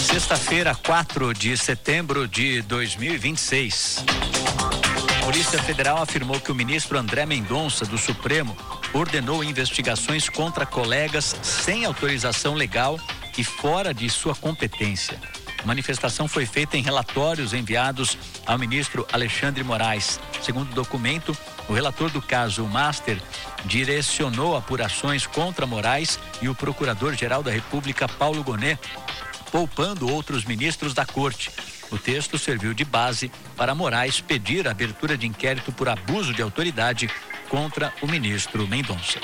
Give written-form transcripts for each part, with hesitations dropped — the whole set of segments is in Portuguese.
Sexta-feira, 4 de setembro de 2026. A Polícia Federal afirmou que o ministro André Mendonça, do Supremo, ordenou investigações contra colegas sem autorização legal e fora de sua competência. A manifestação foi feita em relatórios enviados ao ministro Alexandre Moraes. Segundo o documento, o relator do caso Master direcionou apurações contra Moraes e o procurador-geral da República, Paulo Gonet, poupando outros ministros da corte. O texto serviu de base para Moraes pedir a abertura de inquérito por abuso de autoridade contra o ministro Mendonça.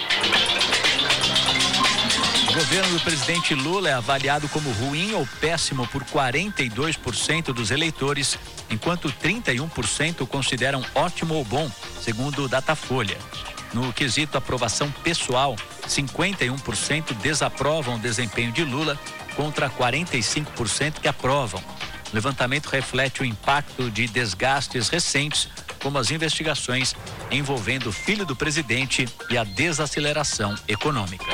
O governo do presidente Lula é avaliado como ruim ou péssimo por 42% dos eleitores, enquanto 31% consideram ótimo ou bom, segundo o Datafolha. No quesito aprovação pessoal, 51% desaprovam o desempenho de Lula, contra 45% que aprovam. O levantamento reflete o impacto de desgastes recentes, como as investigações envolvendo o filho do presidente e a desaceleração econômica.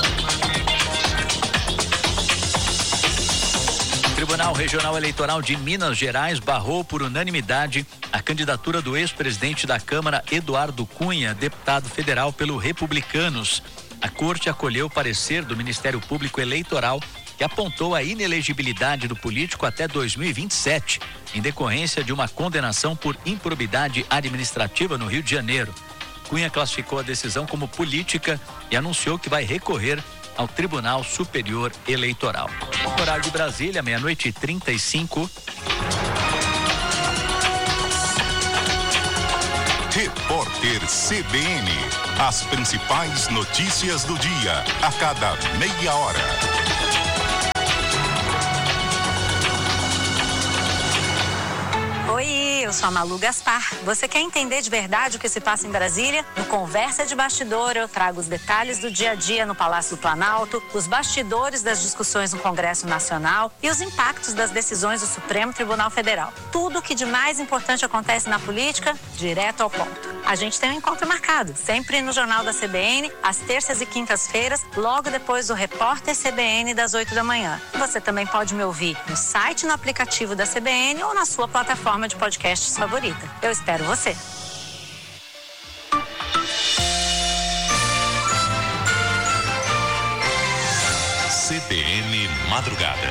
O Tribunal Regional Eleitoral de Minas Gerais barrou por unanimidade a candidatura do ex-presidente da Câmara, Eduardo Cunha, deputado federal pelo Republicanos. A Corte acolheu o parecer do Ministério Público Eleitoral, que apontou a inelegibilidade do político até 2027, em decorrência de uma condenação por improbidade administrativa no Rio de Janeiro. Cunha classificou a decisão como política e anunciou que vai recorrer ao Tribunal Superior Eleitoral. Horário de Brasília, 00:35. Repórter CBN. As principais notícias do dia, a cada meia hora. Oi, eu sou a Malu Gaspar. Você quer entender de verdade o que se passa em Brasília? No Conversa de Bastidor, eu trago os detalhes do dia a dia no Palácio do Planalto, os bastidores das discussões no Congresso Nacional e os impactos das decisões do Supremo Tribunal Federal. Tudo o que de mais importante acontece na política, direto ao ponto. A gente tem um encontro marcado, sempre no Jornal da CBN, às terças e quintas-feiras, logo depois do Repórter CBN das 8 da manhã. Você também pode me ouvir no site, no aplicativo da CBN ou na sua plataforma de podcasts favorita. Eu espero você. CBN Madrugada.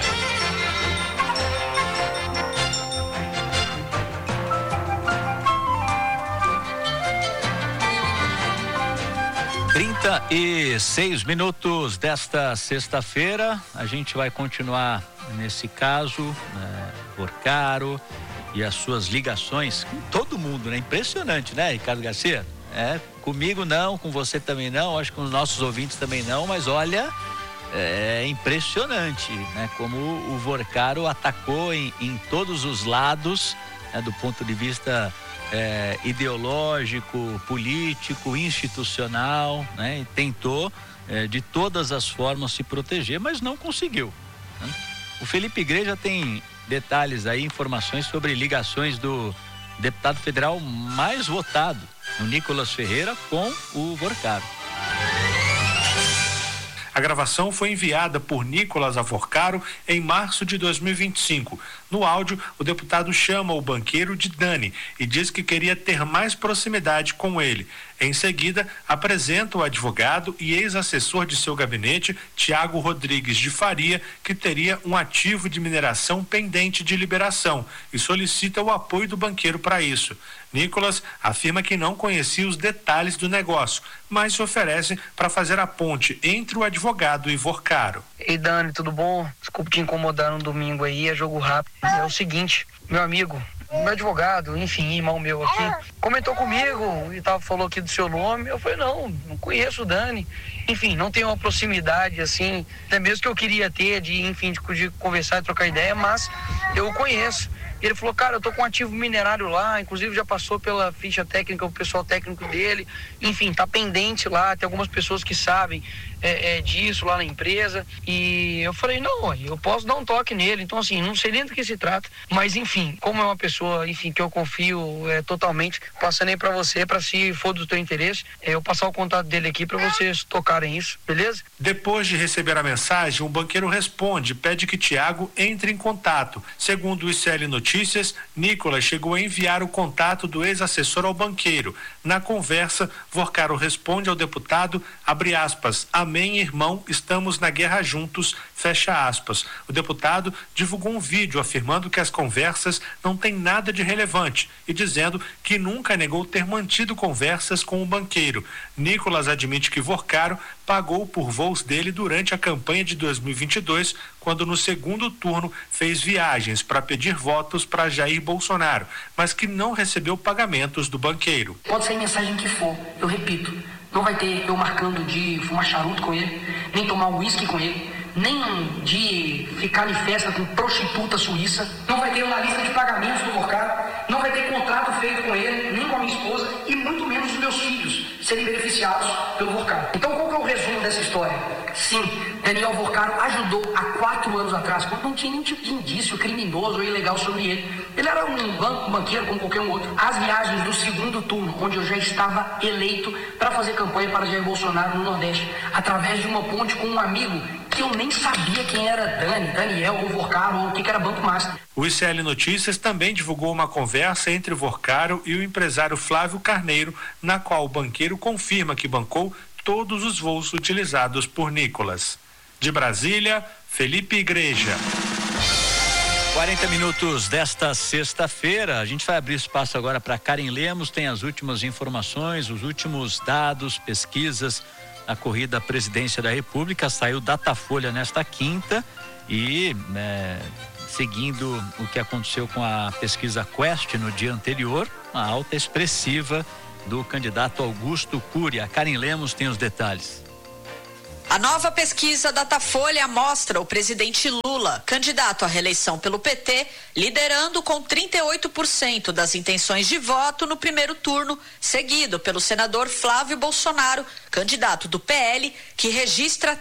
Trinta e 6 minutos desta sexta-feira. A gente vai continuar nesse caso, Vorcaro e as suas ligações com todo mundo, né? Impressionante, né, Ricardo Garcia? Comigo não, com você também não, acho que com os nossos ouvintes também não, mas olha, é impressionante, né? Como o Vorcaro atacou em todos os lados, né? Do ponto de vista ideológico, político, institucional, né? E tentou de todas as formas se proteger, mas não conseguiu, né? O Felipe Igreja tem detalhes aí, informações sobre ligações do deputado federal mais votado, o Nicolas Ferreira, com o Vorcaro. A gravação foi enviada por Nicolas a Vorcaro em março de 2025. No áudio, o deputado chama o banqueiro de Dani e diz que queria ter mais proximidade com ele. Em seguida, apresenta o advogado e ex-assessor de seu gabinete, Tiago Rodrigues de Faria, que teria um ativo de mineração pendente de liberação e solicita o apoio do banqueiro para isso. Nicolas afirma que não conhecia os detalhes do negócio, mas se oferece para fazer a ponte entre o advogado e Vorcaro. Ei, Dani, tudo bom? Desculpa te incomodar no domingo aí, é jogo rápido. É o seguinte, meu amigo, meu advogado, enfim, irmão meu aqui, comentou comigo e falou aqui do seu nome. Eu falei, não conheço o Dani. Enfim, não tenho uma proximidade assim, até mesmo que eu queria ter, de conversar e trocar ideia, mas eu o conheço. E ele falou, cara, eu tô com um ativo minerário lá, inclusive já passou pela ficha técnica, o pessoal técnico dele, enfim, tá pendente lá, tem algumas pessoas que sabem disso lá na empresa. E eu falei, não, eu posso dar um toque nele. Então, assim, não sei nem do que se trata, mas enfim, como é uma pessoa, enfim, que eu confio totalmente, passando aí pra você, pra se for do teu interesse, eu passar o contato dele aqui pra vocês tocarem isso, beleza? Depois de receber a mensagem, o banqueiro responde, pede que Tiago entre em contato. Segundo o ICL Notícias, Nicolas chegou a enviar o contato do ex-assessor ao banqueiro. Na conversa, Vorcaro responde ao deputado, abre aspas, amém, irmão, estamos na guerra juntos, fecha aspas. O deputado divulgou um vídeo afirmando que as conversas não têm nada de relevante e dizendo que nunca negou ter mantido conversas com o banqueiro. Nicolas admite que Vorcaro pagou por voos dele durante a campanha de 2022, quando no segundo turno fez viagens para pedir votos para Jair Bolsonaro, mas que não recebeu pagamentos do banqueiro. Pode ser a mensagem que for, eu repito, não vai ter eu marcando de fumar charuto com ele, nem tomar uísque com ele, nem de ficar em festa com prostituta suíça, não vai ter eu na lista de pagamentos do Vorcaro, não vai ter contrato feito com ele, nem com a minha esposa e muito menos os meus filhos serem beneficiados pelo Vorcaro. Então qual que é o resumo dessa história? Sim, Daniel Vorcaro ajudou há 4 anos atrás, quando não tinha nenhum tipo de indício criminoso ou ilegal sobre ele. Ele era um banqueiro como qualquer um outro. As viagens do segundo turno, onde eu já estava eleito para fazer campanha para Jair Bolsonaro no Nordeste, através de uma ponte com um amigo que eu nem sabia quem era Daniel ou Vorcaro ou o que era Banco Master. O ICL Notícias também divulgou uma conversa entre Vorcaro e o empresário Flávio Carneiro, na qual o banqueiro confirma que bancou todos os voos utilizados por Nicolas. De Brasília, Felipe Igreja. 40 minutos desta sexta-feira, a gente vai abrir espaço agora para Karen Lemos, tem as últimas informações, os últimos dados, pesquisas, a corrida à presidência da República, saiu Datafolha nesta quinta e seguindo o que aconteceu com a pesquisa Quest no dia anterior, uma alta expressiva do candidato Augusto Cury. A Karen Lemos tem os detalhes. A nova pesquisa Datafolha mostra o presidente Lula, candidato à reeleição pelo PT, liderando com 38% das intenções de voto no primeiro turno, seguido pelo senador Flávio Bolsonaro, candidato do PL, que registra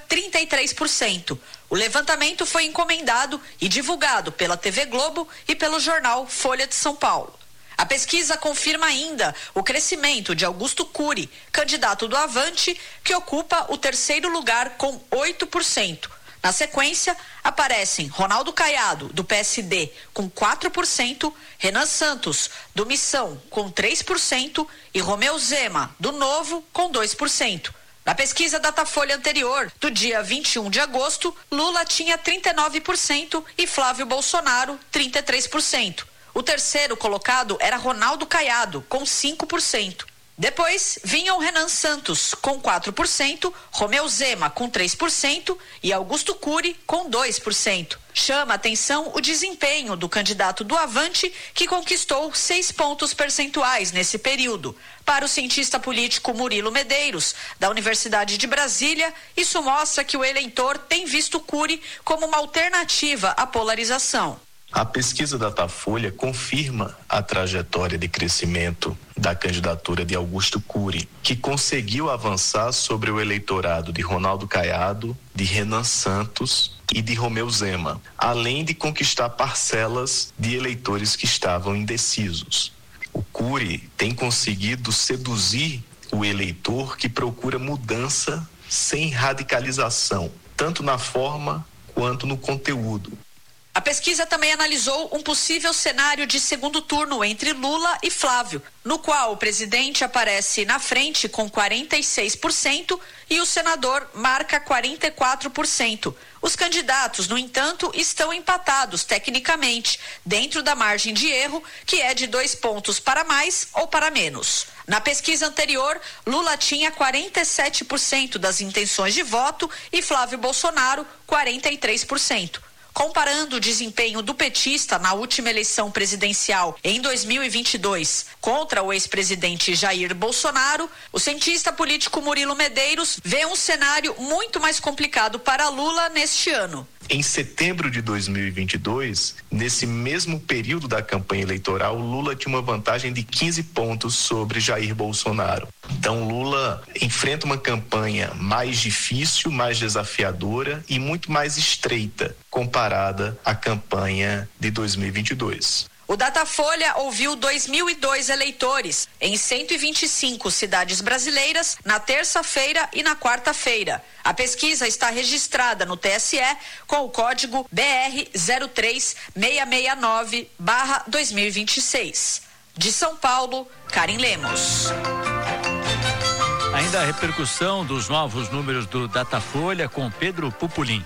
33%. O levantamento foi encomendado e divulgado pela TV Globo e pelo jornal Folha de São Paulo. A pesquisa confirma ainda o crescimento de Augusto Cury, candidato do Avante, que ocupa o terceiro lugar com 8%. Na sequência, aparecem Ronaldo Caiado, do PSD, com 4%, Renan Santos, do Missão, com 3% e Romeu Zema, do Novo, com 2%. Na pesquisa Datafolha anterior, do dia 21 de agosto, Lula tinha 39% e Flávio Bolsonaro, 33%. O terceiro colocado era Ronaldo Caiado, com 5%. Depois vinham Renan Santos, com 4%, Romeu Zema, com 3% e Augusto Cury, com 2%. Chama a atenção o desempenho do candidato do Avante, que conquistou 6 pontos percentuais nesse período. Para o cientista político Murilo Medeiros, da Universidade de Brasília, isso mostra que o eleitor tem visto Cury como uma alternativa à polarização. A pesquisa Datafolha confirma a trajetória de crescimento da candidatura de Augusto Cury, que conseguiu avançar sobre o eleitorado de Ronaldo Caiado, de Renan Santos e de Romeu Zema, além de conquistar parcelas de eleitores que estavam indecisos. O Cury tem conseguido seduzir o eleitor que procura mudança sem radicalização, tanto na forma quanto no conteúdo. A pesquisa também analisou um possível cenário de segundo turno entre Lula e Flávio, no qual o presidente aparece na frente com 46% e o senador marca 44%. Os candidatos, no entanto, estão empatados tecnicamente, dentro da margem de erro, que é de 2 pontos para mais ou para menos. Na pesquisa anterior, Lula tinha 47% das intenções de voto e Flávio Bolsonaro 43%. Comparando o desempenho do petista na última eleição presidencial em 2022 contra o ex-presidente Jair Bolsonaro, o cientista político Murilo Medeiros vê um cenário muito mais complicado para Lula neste ano. Em setembro de 2022, nesse mesmo período da campanha eleitoral, Lula tinha uma vantagem de 15 pontos sobre Jair Bolsonaro. Então, Lula enfrenta uma campanha mais difícil, mais desafiadora e muito mais estreita comparada à campanha de 2022. O Datafolha ouviu 2.002 eleitores em 125 cidades brasileiras na terça-feira e na quarta-feira. A pesquisa está registrada no TSE com o código BR 03669/2026. De São Paulo, Karin Lemos. Ainda a repercussão dos novos números do Datafolha com Pedro Pupolin.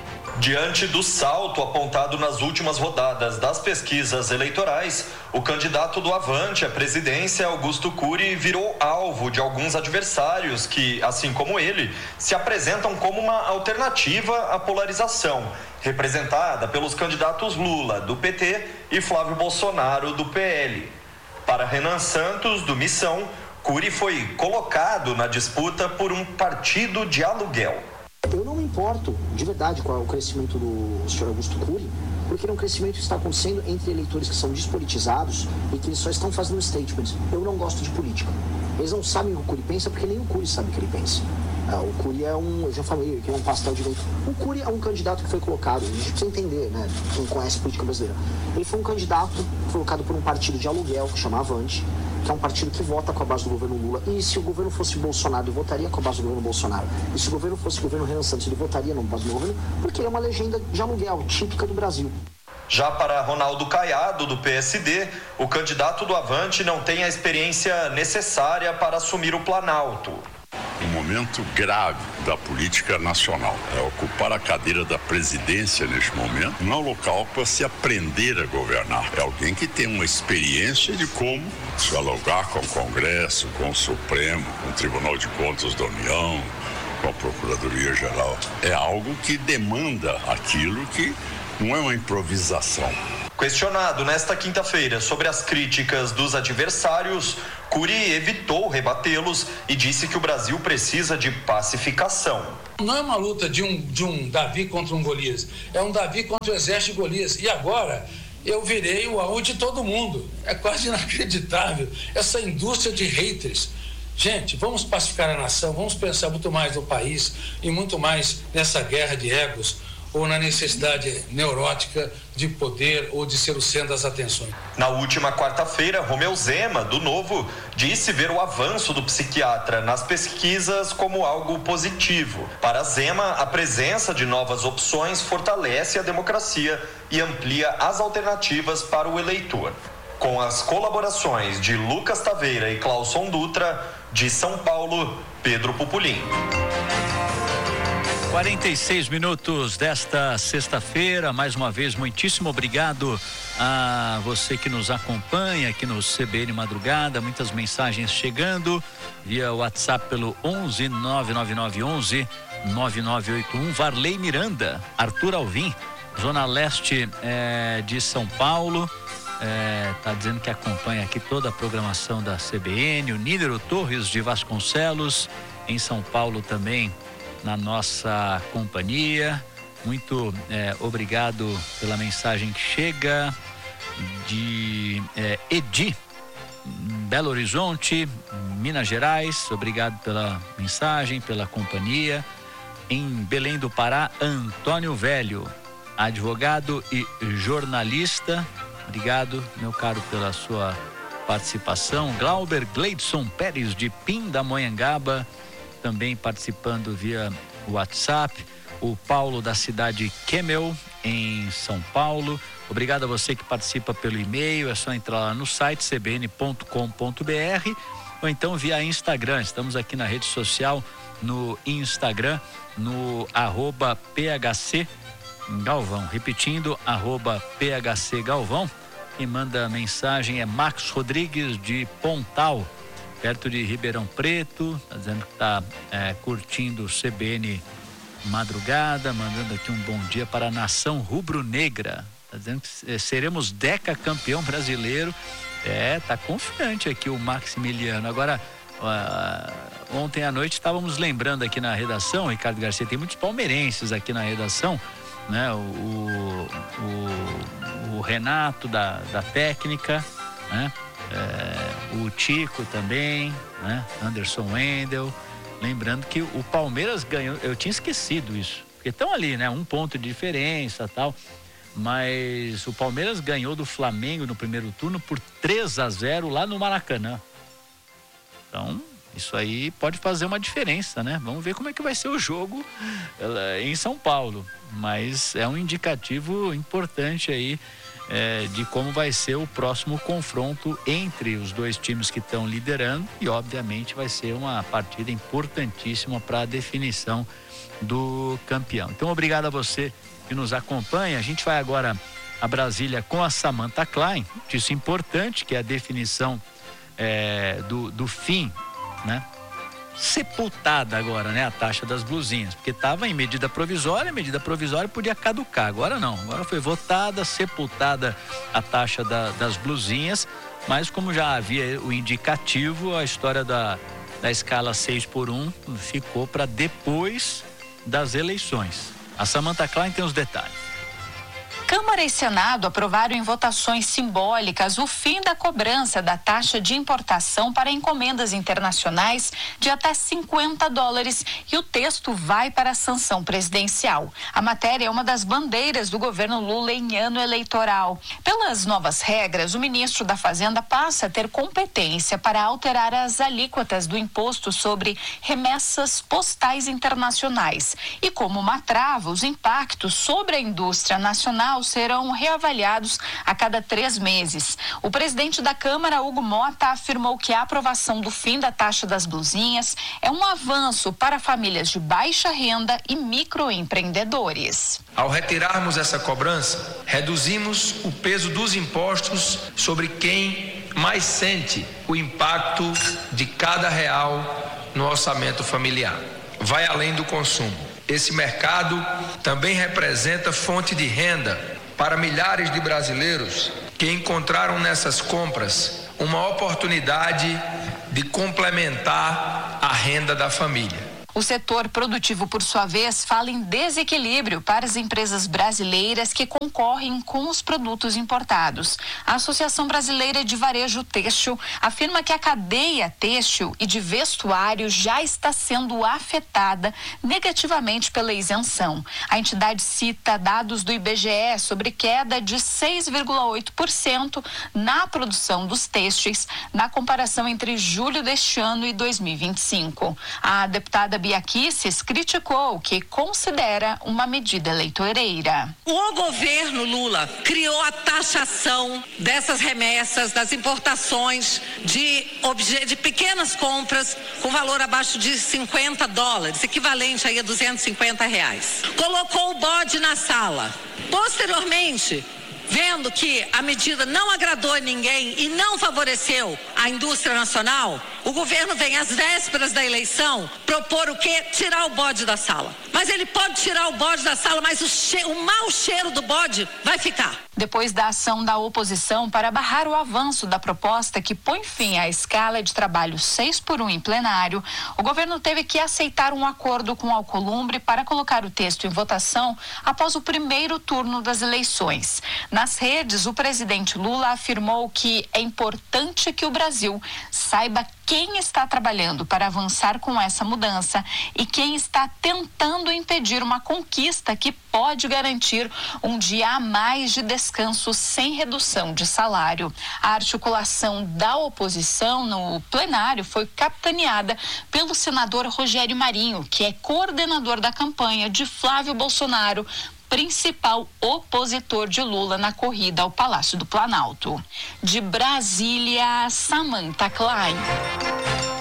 Diante do salto apontado nas últimas rodadas das pesquisas eleitorais, o candidato do Avante à presidência, Augusto Cury, virou alvo de alguns adversários que, assim como ele, se apresentam como uma alternativa à polarização, representada pelos candidatos Lula, do PT, e Flávio Bolsonaro, do PL. Para Renan Santos, do Missão, Cury foi colocado na disputa por um partido de aluguel. Eu não me importo, de verdade, com o crescimento do senhor Augusto Cury, porque é um crescimento que está acontecendo entre eleitores que são despolitizados e que só estão fazendo statements. Eu não gosto de política. Eles não sabem o que o Cury pensa, porque nem o Cury sabe o que ele pensa. O Cury é eu já falei que é um pastel de leite. O Cury é um candidato que foi colocado, a gente precisa entender, né? Quem conhece política brasileira. Ele foi um candidato colocado por um partido de aluguel, que chama Avante, que é um partido que vota com a base do governo Lula. E se o governo fosse Bolsonaro, ele votaria com a base do governo Bolsonaro. E se o governo fosse o governo Renan Santos, ele votaria na base do governo, porque ele é uma legenda de aluguel, típica do Brasil. Já para Ronaldo Caiado, do PSD, o candidato do Avante não tem a experiência necessária para assumir o Planalto. Um momento grave da política nacional. Ocupar a cadeira da presidência neste momento não é um local para se aprender a governar. É alguém que tem uma experiência de como dialogar com o Congresso, com o Supremo, com o Tribunal de Contas da União, com a Procuradoria-Geral. É algo que demanda aquilo que não é uma improvisação. Questionado nesta quinta-feira sobre as críticas dos adversários, Cury evitou rebatê-los e disse que o Brasil precisa de pacificação. Não é uma luta de um Davi contra um Golias, é um Davi contra o exército de Golias. E agora eu virei o alvo de todo mundo. É quase inacreditável essa indústria de haters. Gente, vamos pacificar a nação, vamos pensar muito mais no país e muito mais nessa guerra de egos, ou na necessidade neurótica de poder ou de ser o centro das atenções. Na última quarta-feira, Romeu Zema, do Novo, disse ver o avanço do psiquiatra nas pesquisas como algo positivo. Para Zema, a presença de novas opções fortalece a democracia e amplia as alternativas para o eleitor. Com as colaborações de Lucas Taveira e Clauson Dutra, de São Paulo, Pedro Pupolin. 46 minutos desta sexta-feira, mais uma vez, muitíssimo obrigado a você que nos acompanha aqui no CBN Madrugada, muitas mensagens chegando via WhatsApp pelo 11 999 11 9981, Varley Miranda, Arthur Alvim, Zona Leste de São Paulo, tá dizendo que acompanha aqui toda a programação da CBN, o Nídero Torres de Vasconcelos, em São Paulo também, na nossa companhia. Muito obrigado pela mensagem que chega de Edi, Belo Horizonte, Minas Gerais. Obrigado pela mensagem, pela companhia. Em Belém do Pará, Antônio Velho, advogado e jornalista. Obrigado, meu caro, pela sua participação. Glauber Gleidson Pérez, de Pindamonhangaba, também participando via WhatsApp. O Paulo, da cidade Kemel, em São Paulo. Obrigado a você que participa pelo e-mail. É só entrar lá no site cbn.com.br ou então via Instagram. Estamos aqui na rede social, no Instagram, no @PHC Galvão. Repetindo, @PHC Galvão. Quem manda mensagem é Marcos Rodrigues, de Pontal, perto de Ribeirão Preto. Está dizendo que está curtindo o CBN madrugada, mandando aqui um bom dia para a nação rubro-negra. Tá dizendo que seremos decacampeão brasileiro. Tá confiante aqui o Maximiliano. Agora, ontem à noite estávamos lembrando aqui na redação, Ricardo Garcia, tem muitos palmeirenses aqui na redação, né? O Renato da técnica, né? O Tico também, né? Anderson Wendel. Lembrando que o Palmeiras ganhou, eu tinha esquecido isso, porque estão ali, né? 1 ponto de diferença, tal. Mas o Palmeiras ganhou do Flamengo no primeiro turno por 3-0 lá no Maracanã. Então, isso aí pode fazer uma diferença, né? Vamos ver como é que vai ser o jogo em São Paulo. Mas é um indicativo importante aí de como vai ser o próximo confronto entre os dois times que estão liderando, e obviamente vai ser uma partida importantíssima para a definição do campeão. Então, obrigado a você que nos acompanha. A gente vai agora a Brasília com a Samantha Klein. Isso é importante, que é a definição do fim, né? Sepultada agora, né? A taxa das blusinhas, porque estava em medida provisória podia caducar, agora não, agora foi votada, sepultada a taxa das blusinhas, mas como já havia o indicativo, a história da escala 6x1 ficou para depois das eleições. A Samantha Klein tem os detalhes. Câmara e Senado aprovaram em votações simbólicas o fim da cobrança da taxa de importação para encomendas internacionais de até $50 e o texto vai para a sanção presidencial. A matéria é uma das bandeiras do governo Lula em ano eleitoral. Pelas novas regras, o ministro da Fazenda passa a ter competência para alterar as alíquotas do imposto sobre remessas postais internacionais. E como uma trava, os impactos sobre a indústria nacional serão reavaliados a cada 3 meses. O presidente da Câmara, Hugo Mota, afirmou que a aprovação do fim da taxa das blusinhas é um avanço para famílias de baixa renda e microempreendedores. Ao retirarmos essa cobrança, reduzimos o peso dos impostos sobre quem mais sente o impacto de cada real no orçamento familiar. Vai além do consumo. Esse mercado também representa fonte de renda para milhares de brasileiros que encontraram nessas compras uma oportunidade de complementar a renda da família. O setor produtivo, por sua vez, fala em desequilíbrio para as empresas brasileiras que concorrem com os produtos importados. A Associação Brasileira de Varejo Têxtil afirma que a cadeia têxtil e de vestuário já está sendo afetada negativamente pela isenção. A entidade cita dados do IBGE sobre queda de 6,8% na produção dos têxteis na comparação entre julho deste ano e 2025. A deputada Bia Kicis criticou o que considera uma medida eleitoreira. O governo Lula criou a taxação dessas remessas, das importações de pequenas compras com valor abaixo de $50, equivalente aí a R$250. Colocou o bode na sala. Posteriormente, vendo que a medida não agradou ninguém e não favoreceu a indústria nacional, o governo vem às vésperas da eleição propor o quê? Tirar o bode da sala. Mas ele pode tirar o bode da sala, mas o mau cheiro do bode vai ficar. Depois da ação da oposição para barrar o avanço da proposta que põe fim à escala de trabalho 6x1 em plenário, o governo teve que aceitar um acordo com Alcolumbre para colocar o texto em votação após o primeiro turno das eleições. Nas redes, o presidente Lula afirmou que é importante que o Brasil saiba quem está trabalhando para avançar com essa mudança e quem está tentando impedir uma conquista que pode garantir um dia a mais de descanso sem redução de salário. A articulação da oposição no plenário foi capitaneada pelo senador Rogério Marinho, que é coordenador da campanha de Flávio Bolsonaro, principal opositor de Lula na corrida ao Palácio do Planalto. De Brasília, Samantha Klein.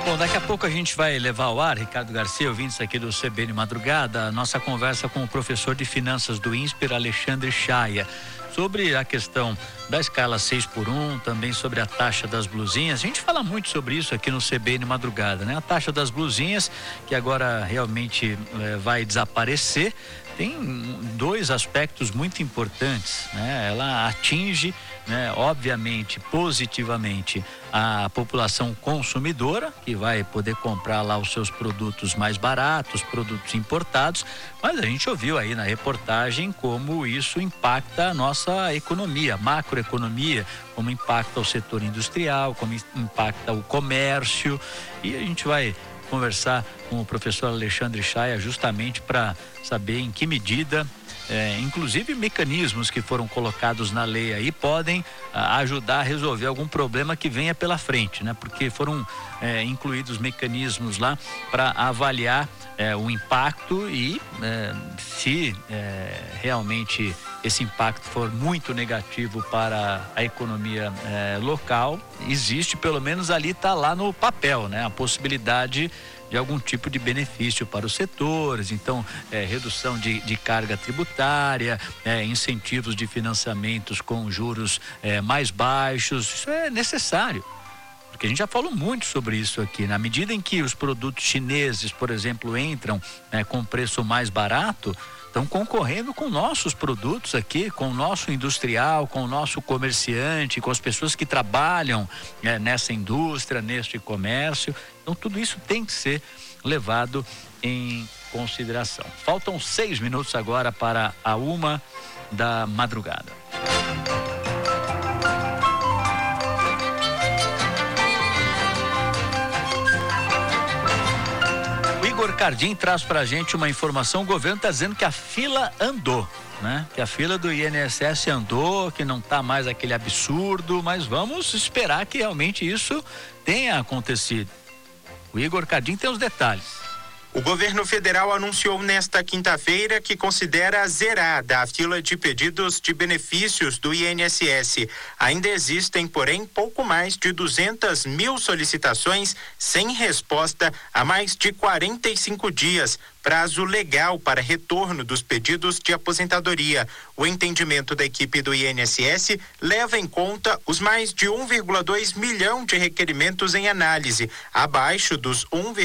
Bom, daqui a pouco a gente vai levar ao ar, Ricardo Garcia, ouvintes aqui do CBN Madrugada, a nossa conversa com o professor de finanças do INSPER, Alexandre Chaia, sobre a questão da escala 6x1, também sobre a taxa das blusinhas. A gente fala muito sobre isso aqui no CBN Madrugada, né? A taxa das blusinhas, que agora realmente vai desaparecer, tem dois aspectos muito importantes, né? Ela atinge, né, obviamente, positivamente a população consumidora, que vai poder comprar lá os seus produtos mais baratos, produtos importados, mas a gente ouviu aí na reportagem como isso impacta a nossa economia, macroeconomia, como impacta o setor industrial, como impacta o comércio, e a gente vai conversar com o professor Alexandre Chaia justamente para saber em que medida, inclusive mecanismos que foram colocados na lei aí podem ajudar a resolver algum problema que venha pela frente, né? Porque foram incluídos mecanismos lá para avaliar o impacto e se realmente esse impacto for muito negativo para a economia local, existe, pelo menos ali está lá no papel, né? A possibilidade de algum tipo de benefício para os setores, então redução de carga tributária, incentivos de financiamentos com juros mais baixos, isso é necessário, porque a gente já falou muito sobre isso aqui. Na medida em que os produtos chineses, por exemplo, entram com preço mais barato, estão concorrendo com nossos produtos aqui, com o nosso industrial, com o nosso comerciante, com as pessoas que trabalham nessa indústria, neste comércio. Então tudo isso tem que ser levado em consideração. Faltam 6 minutos agora para a 1 da madrugada. Igor Cardim traz pra gente uma informação. O governo está dizendo que a fila andou, né? Que a fila do INSS andou, que não tá mais aquele absurdo, mas vamos esperar que realmente isso tenha acontecido. O Igor Cardim tem os detalhes. O governo federal anunciou nesta quinta-feira que considera zerada a fila de pedidos de benefícios do INSS. Ainda existem, porém, pouco mais de 200 mil solicitações sem resposta há mais de 45 dias, prazo legal para retorno dos pedidos de aposentadoria. O entendimento da equipe do INSS leva em conta os mais de 1,2 milhão de requerimentos em análise, abaixo dos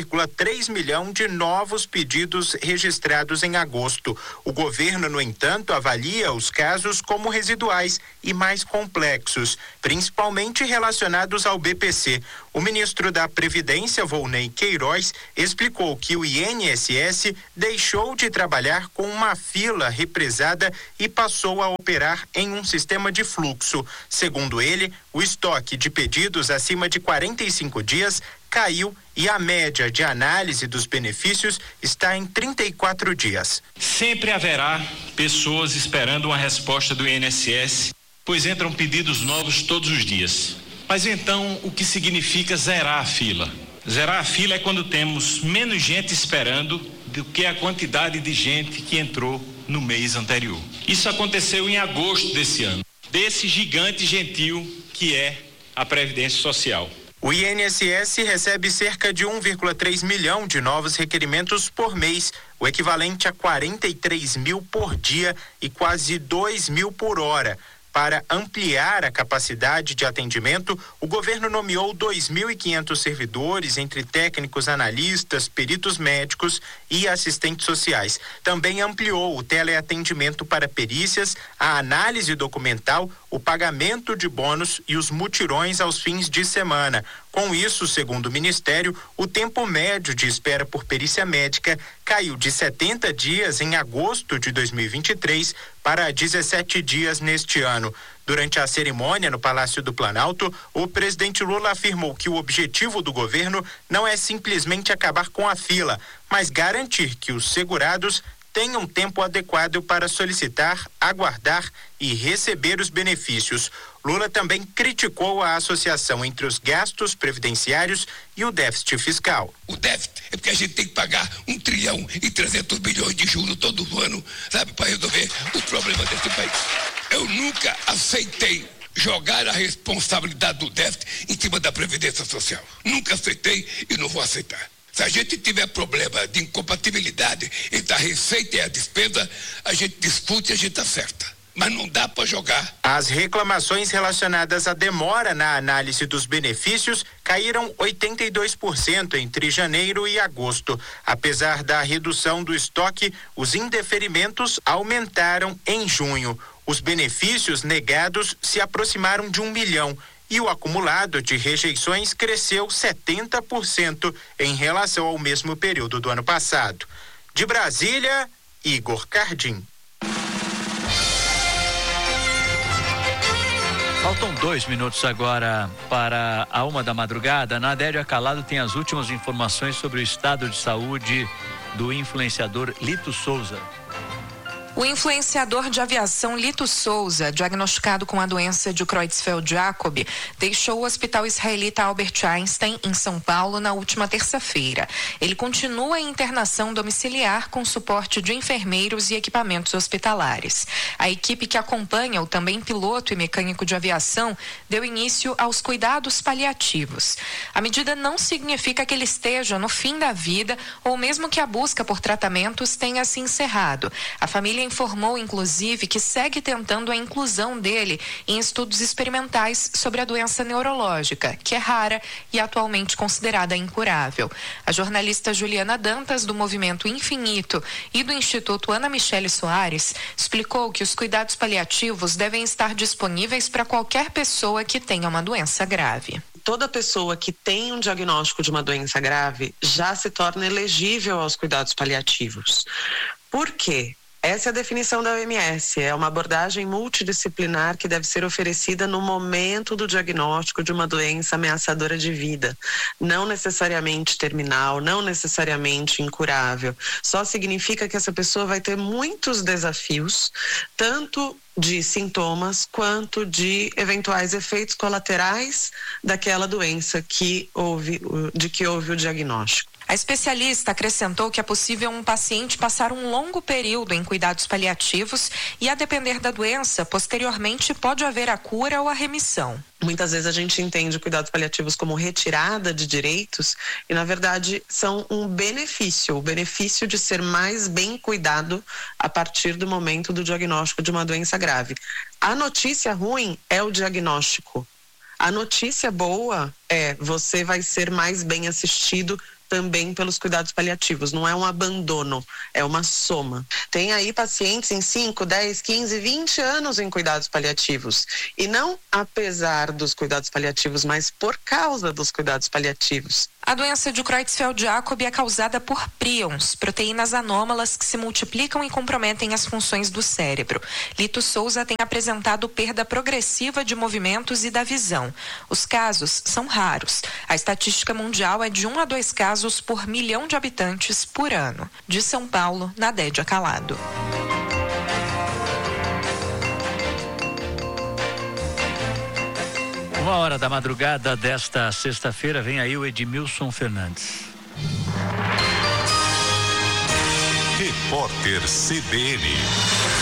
1,3 milhão de novos pedidos registrados em agosto. O governo, no entanto, avalia os casos como residuais e mais complexos, principalmente relacionados ao BPC. O ministro da Previdência, Volney Queiroz, explicou que o INSS deixou de trabalhar com uma fila represada e passou a operar em um sistema de fluxo. Segundo ele, o estoque de pedidos acima de 45 dias caiu e a média de análise dos benefícios está em 34 dias. Sempre haverá pessoas esperando uma resposta do INSS, pois entram pedidos novos todos os dias. Mas então, o que significa zerar a fila? Zerar a fila é quando temos menos gente esperando do que a quantidade de gente que entrou no mês anterior. Isso aconteceu em agosto desse ano, desse gigante gentil que é a Previdência Social. O INSS recebe cerca de 1,3 milhão de novos requerimentos por mês, o equivalente a 43 mil por dia e quase 2 mil por hora. Para ampliar a capacidade de atendimento, o governo nomeou 2.500 servidores, entre técnicos, analistas, peritos médicos e assistentes sociais. Também ampliou o teleatendimento para perícias, a análise documental, o pagamento de bônus e os mutirões aos fins de semana. Com isso, segundo o Ministério, o tempo médio de espera por perícia médica caiu de 70 dias em agosto de 2023 para 17 dias neste ano. Durante a cerimônia no Palácio do Planalto, o presidente Lula afirmou que o objetivo do governo não é simplesmente acabar com a fila, mas garantir que os segurados tenham tempo adequado para solicitar, aguardar e receber os benefícios. Lula também criticou a associação entre os gastos previdenciários e o déficit fiscal. O déficit é porque a gente tem que pagar 1,3 trilhão de juros todo ano, sabe, para resolver os problemas desse país. Eu nunca aceitei jogar a responsabilidade do déficit em cima da Previdência Social. Nunca aceitei e não vou aceitar. Se a gente tiver problema de incompatibilidade entre a receita e a despesa, a gente discute e a gente acerta. Mas não dá para jogar. As reclamações relacionadas à demora na análise dos benefícios caíram 82% entre janeiro e agosto. Apesar da redução do estoque, os indeferimentos aumentaram em junho. Os benefícios negados se aproximaram de 1 milhão e o acumulado de rejeições cresceu 70% em relação ao mesmo período do ano passado. De Brasília, Igor Cardim. Faltam 2 minutos agora para a 1 da madrugada. Nadélia Calado tem as últimas informações sobre o estado de saúde do influenciador Lito Souza. O influenciador de aviação Lito Souza, diagnosticado com a doença de Creutzfeldt-Jakob, deixou o hospital israelita Albert Einstein, em São Paulo, na última terça-feira. Ele continua em internação domiciliar com suporte de enfermeiros e equipamentos hospitalares. A equipe que acompanha o também piloto e mecânico de aviação deu início aos cuidados paliativos. A medida não significa que ele esteja no fim da vida ou mesmo que a busca por tratamentos tenha se encerrado. A família informou, inclusive, que segue tentando a inclusão dele em estudos experimentais sobre a doença neurológica, que é rara e atualmente considerada incurável. A jornalista Juliana Dantas, do Movimento Infinito e do Instituto Ana Michele Soares, explicou que os cuidados paliativos devem estar disponíveis para qualquer pessoa que tenha uma doença grave. Toda pessoa que tem um diagnóstico de uma doença grave já se torna elegível aos cuidados paliativos. Por quê? Essa é a definição da OMS, é uma abordagem multidisciplinar que deve ser oferecida no momento do diagnóstico de uma doença ameaçadora de vida, não necessariamente terminal, não necessariamente incurável. Só significa que essa pessoa vai ter muitos desafios, tanto de sintomas quanto de eventuais efeitos colaterais daquela doença de que houve o diagnóstico. A especialista acrescentou que é possível um paciente passar um longo período em cuidados paliativos e, a depender da doença, posteriormente pode haver a cura ou a remissão. Muitas vezes a gente entende cuidados paliativos como retirada de direitos e, na verdade, são um benefício, o benefício de ser mais bem cuidado a partir do momento do diagnóstico de uma doença grave. A notícia ruim é o diagnóstico. A notícia boa é você vai ser mais bem assistido também pelos cuidados paliativos. Não é um abandono, é uma soma. Tem aí pacientes em 5, 10, 15, 20 anos em cuidados paliativos. E não apesar dos cuidados paliativos, mas por causa dos cuidados paliativos. A doença de Creutzfeldt-Jakob é causada por prions, proteínas anômalas que se multiplicam e comprometem as funções do cérebro. Lito Souza tem apresentado perda progressiva de movimentos e da visão. Os casos são raros. A estatística mundial é de 1 a 2 casos por milhão de habitantes por ano. De São Paulo, Nadélia Calado. Uma hora da madrugada desta sexta-feira, vem aí o Edmilson Fernandes. Repórter CBN.